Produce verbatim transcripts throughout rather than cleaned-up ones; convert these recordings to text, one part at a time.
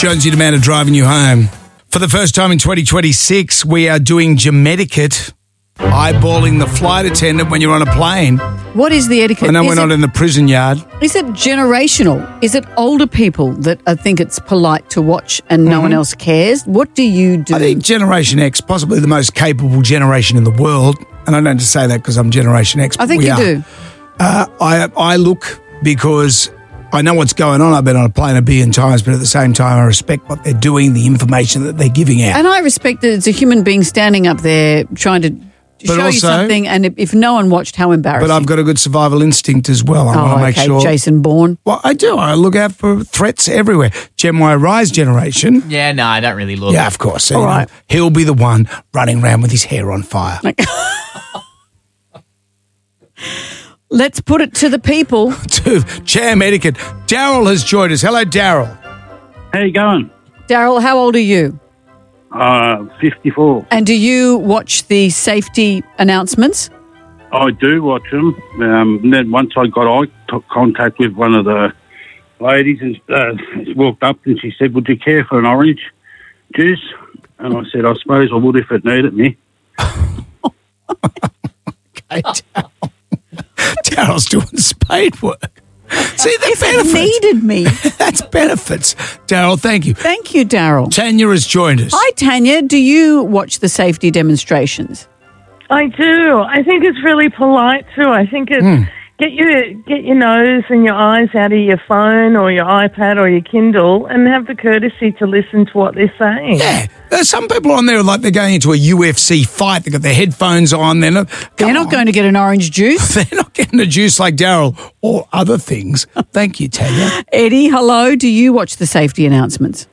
Jonesy and Amanda driving you home. For the first time in twenty twenty-six, we are doing Gemetiquette, eyeballing the flight attendant when you're on a plane. What is the etiquette? I know is we're it, not in the prison yard. Is it generational? Is it older people that uh, think it's polite to watch and no mm-hmm. one else cares? What do you do? I think Generation X, possibly the most capable generation in the world, and I don't just say that because I'm Generation X. I think we you are. do. Uh, I I look because I know what's going on. I've been on a plane a billion times, but at the same time, I respect what they're doing, the information that they're giving out. And I respect that it's a human being standing up there trying to but show also, you something, and if, if no one watched, how embarrassing. But I've got a good survival instinct as well. I oh, want to make okay. sure. Jason Bourne. Well, I do. I look out for threats everywhere. Gen Y Rise generation. Yeah, no, I don't really look. Yeah, of course. All you know, right. He'll be the one running around with his hair on fire. Let's put it to the people. to Jam Etiquette. Daryl has joined us. Hello, Daryl. How you going? Daryl, how old are you? Uh, fifty-four. And do you watch the safety announcements? I do watch them. Um, and then once I got eye t- contact with one of the ladies and uh, she walked up and she said, "Would you care for an orange juice?" And I said, "I suppose I would if it needed me." Okay, Daryl. Daryl's doing spade work. See, the if benefits. It needed me. That's benefits. Daryl, thank you. Thank you, Daryl. Tanya has joined us. Hi, Tanya. Do you watch the safety demonstrations? I do. I think it's really polite too. I think it's Mm. get your get your nose and your eyes out of your phone or your iPad or your Kindle and have the courtesy to listen to what they're saying. Yeah. There's some people on there like they're going into a U F C fight. They've got their headphones on. They're not, they're not on. going to get an orange juice. They're not getting a juice like Daryl or other things. Thank you, Tanya. Eddie, hello. Do you watch the safety announcements?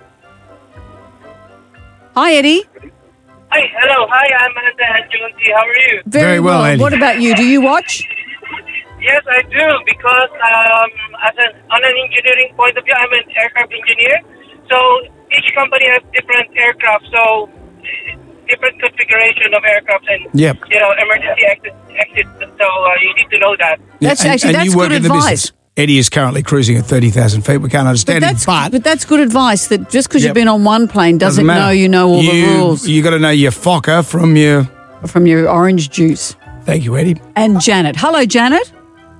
Hi, Eddie. Hi, hello. Hi, I'm Amanda and Jonesy. How are you? Very, Very well, Eddie. What about you? Do you watch? Yes, I do, because um, as an, on an engineering point of view, I'm an aircraft engineer. So each company has different aircraft, so different configuration of aircraft and, Yep. you know, emergency exit. exit so uh, you need to know that. That's and, actually and that's you work good in the advice. business. Eddie is currently cruising at thirty thousand feet. We can't understand But that's, it, but, but that's good advice, that just because Yep. you've been on one plane doesn't, matter. know you know all you, the rules You got to know your Fokker from your... from your orange juice. Thank you, Eddie. And Janet. Hello, Janet.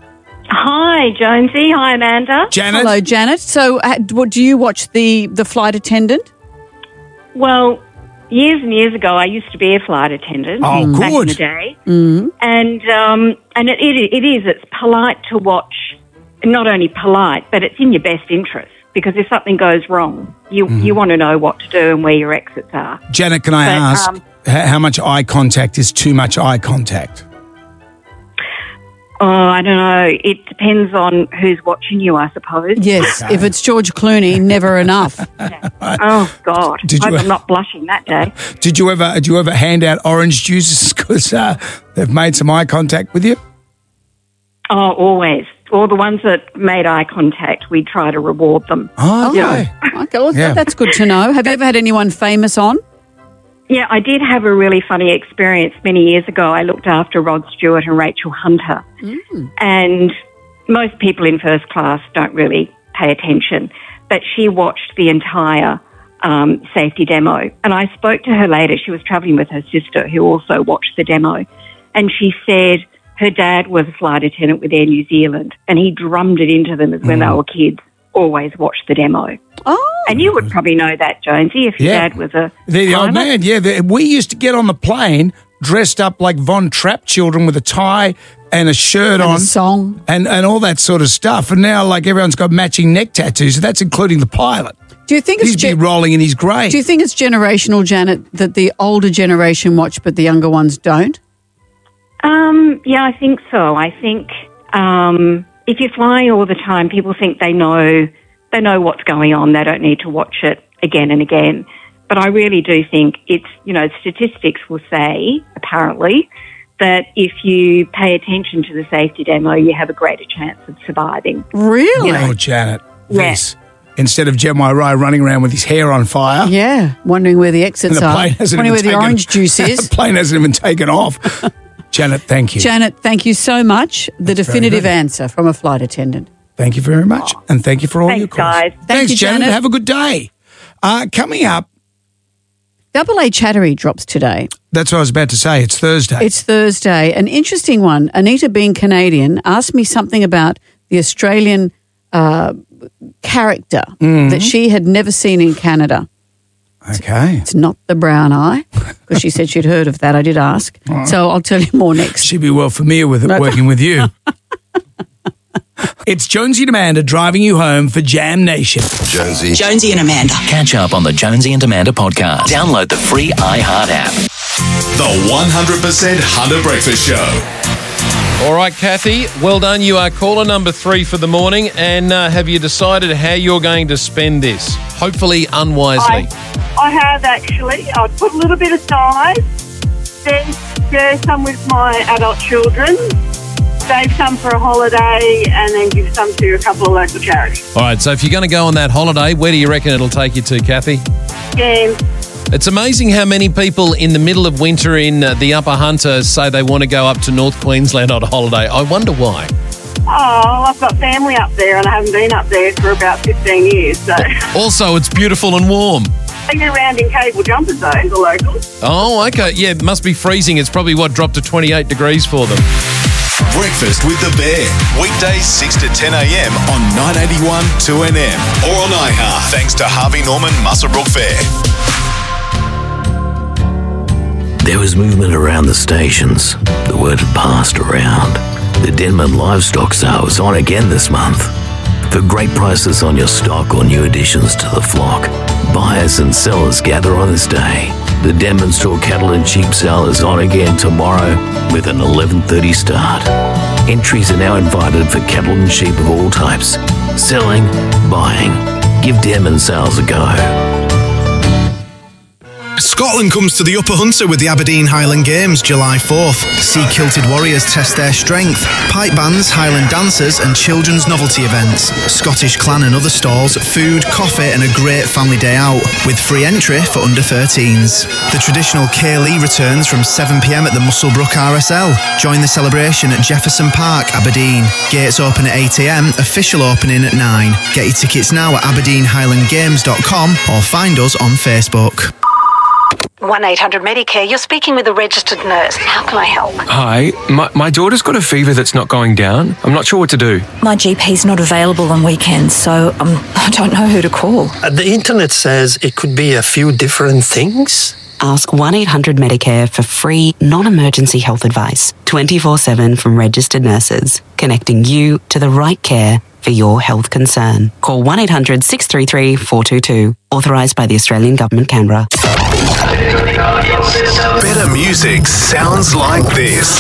Hi, Jonesy. Hi, Amanda. Janet. Hello, Janet. So uh, what, do you watch the, the flight attendant? Well, years and years ago, I used to be a flight attendant Oh, back in good. the day. Mm. And um, and it, it, it is, it's polite to watch, not only polite, but it's in your best interest. Because if something goes wrong, you, Mm-hmm. you want to know what to do and where your exits are. Janet, can I But, ask um, h- how much eye contact is too much eye contact? Oh, I don't know. It depends on who's watching you, I suppose. Yes. Okay. If it's George Clooney, never enough. Oh, God. Did you- Hope I'm not blushing that day. Did you ever did you ever hand out orange juices because uh, they've made some eye contact with you? Oh, always. All the ones that made eye contact, we try to reward them. Oh, Oh, okay. okay. Well, Yeah. that's good to know. Have you ever had anyone famous on? Yeah, I did have a really funny experience many years ago. I looked after Rod Stewart and Rachel Hunter. Mm. And most people in first class don't really pay attention. But she watched the entire um, safety demo. And I spoke to her later. She was travelling with her sister who also watched the demo. And she said her dad was a flight attendant with Air New Zealand. And he drummed it into them as when Mm. they were kids, always watch the demo. Oh. And you would probably know that, Jonesy, if your Yeah. dad was a The, the old pilot. man, yeah. The, we used to get on the plane dressed up like Von Trapp children with a tie and a shirt And on a song. and, and all that sort of stuff. And now, like, everyone's got matching neck tattoos. That's including the pilot. Do you think He's it's be ge- rolling in his grave. Do you think it's generational, Janet, that the older generation watch but the younger ones don't? Um, yeah, I think so. I think um, if you're flying all the time, people think they know they know what's going on. They don't need to watch it again and again. But I really do think it's, you know, statistics will say, apparently, that if you pay attention to the safety demo, you have a greater chance of surviving. Really? Oh, Janet. Yeah. This. Instead of Gen Y Rye running around with his hair on fire. Yeah. Wondering where the exits And the are. plane hasn't Wondering where even the taken- orange juice The is. plane hasn't even taken off. Janet, thank you. Janet, thank you so much. The That's very definitive good. answer from a flight attendant. Thank you very much. And thank you for all Thanks, your calls. guys. Thank Thanks, you, Janet. Janet. Have a good day. Uh, coming up, Double A Chattery drops today. that's what I was about to say. It's Thursday. It's Thursday. An interesting one. Anita, being Canadian, asked me something about the Australian uh, character Mm-hmm. that she had never seen in Canada. okay. It's not the brown eye, because she said she'd heard of that. I did ask. So I'll tell you more next. She'd be well familiar with it working with you. It's Jonesy and Amanda driving you home for Jam Nation. Jonesy. Jonesy and Amanda. Catch up on the Jonesy and Amanda podcast. Download the free iHeart app. The one hundred percent Hunter Breakfast Show. All right, Kathy, well done. You are caller number three for the morning. And uh, have you decided how you're going to spend this? Hopefully unwisely. I, I have actually. I've put a little bit aside, then share some with my adult children, save some for a holiday, and then give some to a couple of local charities. All right, so if you're going to go on that holiday, where do you reckon it'll take you to, Kathy? Again, It's amazing how many people in the middle of winter in uh, the Upper Hunter say they want to go up to North Queensland on a holiday. I wonder why. oh, I've got family up there, and I haven't been up there for about fifteen years, so Also, it's beautiful and warm. they get around in cable jumpers, though, the locals. Oh, okay. Yeah, it must be freezing. It's probably, what, dropped to twenty-eight degrees for them. Breakfast with the Bear. Weekdays six to ten a.m. on nine eighty-one two N M or on iHeart. Thanks to Harvey Norman Muswellbrook Fair. There was movement around the stations. The word had passed around. The Denman Livestock Sale is on again this month. For great prices on your stock or new additions to the flock, buyers and sellers gather on this day. The Denman Store Cattle and Sheep Sale is on again tomorrow with an eleven thirty start. Entries are now invited for cattle and sheep of all types. Selling, buying. Give Denman Sales a go. Scotland comes to the Upper Hunter with the Aberdeen Highland Games July fourth. See kilted warriors test their strength, pipe bands, Highland dancers and children's novelty events, Scottish clan and other stalls, food, coffee and a great family day out with free entry for under thirteens. The traditional Kaylee returns from seven p m at the Muswellbrook R S L. Join the celebration at Jefferson Park, Aberdeen. Gates open at eight a m, official opening at nine. Get your tickets now at aberdeen highland games dot com or find us on Facebook. one eight hundred Medicare, you're speaking with a registered nurse. How can I help? Hi, my, my daughter's got a fever that's not going down. I'm not sure what to do. My G P's not available on weekends, so um, I don't know who to call. Uh, the internet says it could be a few different things. Ask one eight hundred Medicare for free, non-emergency health advice, twenty-four seven from registered nurses, connecting you to the right care for your health concern. Call one eight hundred six three three four two two. Authorised by the Australian Government, Canberra. Better music sounds like this.